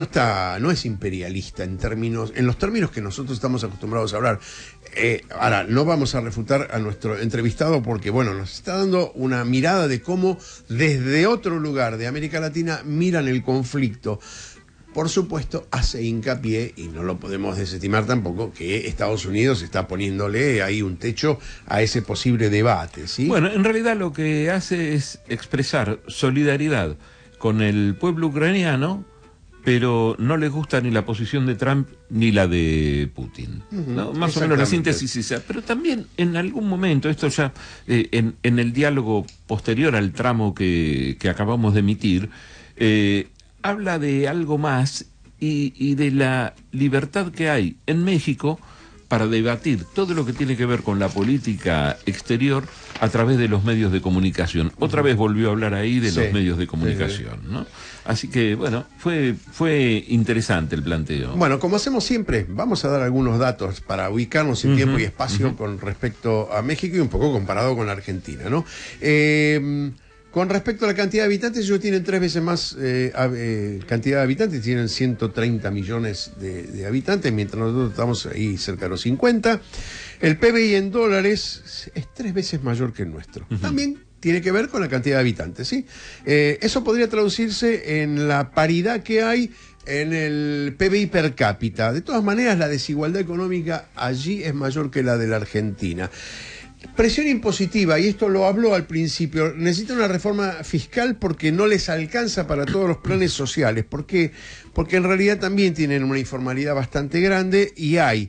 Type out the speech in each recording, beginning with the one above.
no es imperialista en los términos que nosotros estamos acostumbrados a hablar. Ahora, no vamos a refutar a nuestro entrevistado porque, bueno, nos está dando una mirada de cómo desde otro lugar de América Latina miran el conflicto. Por supuesto, hace hincapié, y no lo podemos desestimar tampoco, que Estados Unidos está poniéndole ahí un techo a ese posible debate, ¿sí? Bueno, en realidad lo que hace es expresar solidaridad con el pueblo ucraniano, pero no les gusta ni la posición de Trump ni la de Putin, ¿no? Más o menos la síntesis es esa. Pero también en algún momento, esto ya en el diálogo posterior al tramo que acabamos de emitir, habla de algo más y de la libertad que hay en México para debatir todo lo que tiene que ver con la política exterior a través de los medios de comunicación. Otra vez volvió a hablar ahí de los medios de comunicación, ¿no? Así que, bueno, fue interesante el planteo. Bueno, como hacemos siempre, vamos a dar algunos datos para ubicarnos en tiempo y espacio con respecto a México y un poco comparado con la Argentina, ¿no? Con respecto a la cantidad de habitantes, ellos tienen 3 veces más cantidad de habitantes, tienen 130 millones de habitantes, mientras nosotros estamos ahí cerca de los 50. El PBI en dólares es 3 veces mayor que el nuestro. También tiene que ver con la cantidad de habitantes, ¿sí? Eso podría traducirse en la paridad que hay en el PBI per cápita. De todas maneras, la desigualdad económica allí es mayor que la de la Argentina. Presión impositiva, y esto lo habló al principio, necesita una reforma fiscal porque no les alcanza para todos los planes sociales. ¿Por qué? Porque en realidad también tienen una informalidad bastante grande y hay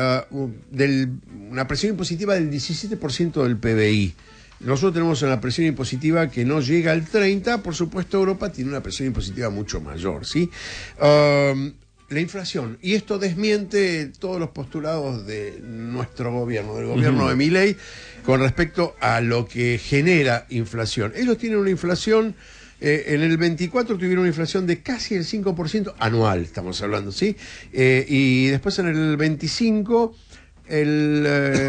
una presión impositiva del 17% del PBI. Nosotros tenemos una presión impositiva que no llega al 30%, por supuesto Europa tiene una presión impositiva mucho mayor, ¿sí? La inflación, y esto desmiente todos los postulados de nuestro gobierno, del gobierno de Milei, con respecto a lo que genera inflación. Ellos tienen una inflación, en el 24 tuvieron una inflación de casi el 5% anual, estamos hablando, ¿sí? Y después en el 25 el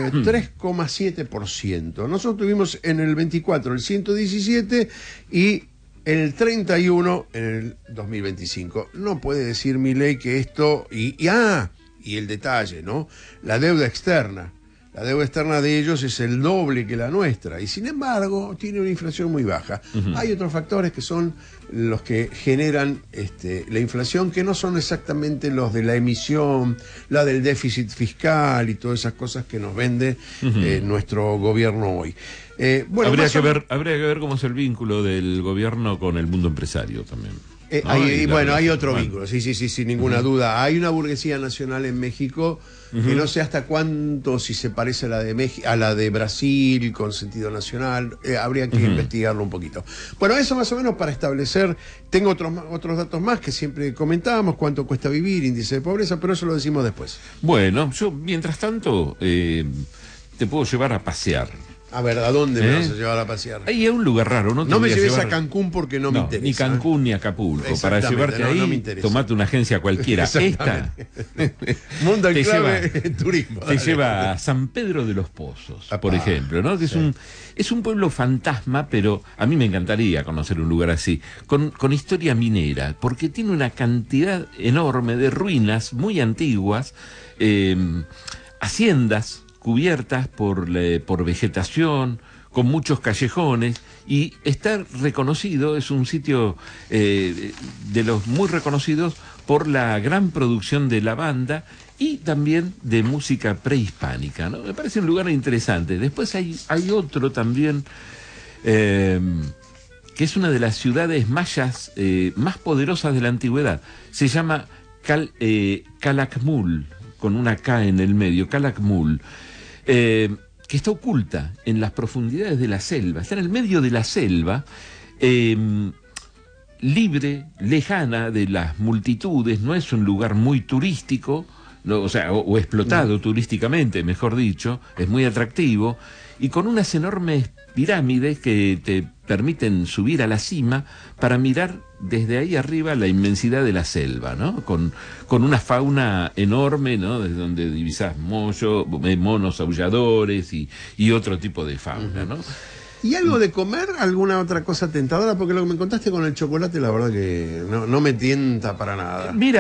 3,7%. Nosotros tuvimos en el 24 el 117 y el 31 en el 2025. No puede decir Milei que esto... Y el detalle, ¿no? La deuda externa. La deuda externa de ellos es el doble que la nuestra. Y sin embargo, tiene una inflación muy baja. Hay otros factores que son los que generan la inflación, que no son exactamente los de la emisión, la del déficit fiscal y todas esas cosas que nos vende nuestro gobierno hoy. Bueno, habría que ver cómo es el vínculo del gobierno con el mundo empresario también. Hay otro vínculo, sí, sin ninguna duda. Hay una burguesía nacional en México que no sé hasta cuánto, si se parece a la de a la de Brasil, con sentido nacional. Habría que investigarlo un poquito. Bueno, eso más o menos para establecer. Tengo otros datos más que siempre comentábamos: cuánto cuesta vivir, índice de pobreza, pero eso lo decimos después. Bueno, yo mientras tanto te puedo llevar a pasear. A ver, ¿a dónde me vas a llevar a pasear? Ahí es un lugar raro, ¿no? No me lleves a Cancún porque no me interesa. Ni Cancún ni Acapulco. Para llevarte ahí, tomate una agencia cualquiera. Esta Mundo en clave turismo. Te lleva a San Pedro de los Pozos, por ejemplo, ¿no? Que es un pueblo fantasma, pero a mí me encantaría conocer un lugar así, con historia minera, porque tiene una cantidad enorme de ruinas muy antiguas, haciendas cubiertas por vegetación, con muchos callejones, y está reconocido, es un sitio de los muy reconocidos por la gran producción de lavanda y también de música prehispánica, ¿no? Me parece un lugar interesante. Después hay otro también, que es una de las ciudades mayas más poderosas de la antigüedad. Se llama Calakmul, con una K en el medio, Calakmul. Que está oculta en las profundidades de la selva, está en el medio de la selva, libre, lejana de las multitudes, no es un lugar muy turístico, o explotado turísticamente, mejor dicho, es muy atractivo, y con unas enormes pirámides que te permiten subir a la cima para mirar desde ahí arriba la inmensidad de la selva, ¿no? Con una fauna enorme, ¿no? Desde donde divisás monos, aulladores y otro tipo de fauna, ¿no? ¿Y algo de comer? ¿Alguna otra cosa tentadora? Porque lo que me contaste con el chocolate, la verdad que no me tienta para nada. Mira,